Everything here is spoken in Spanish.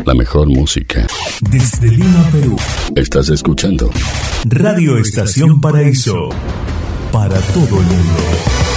La mejor música. Desde Lima, Perú. Estás escuchando Radio Estación Paraíso. Para todo el mundo.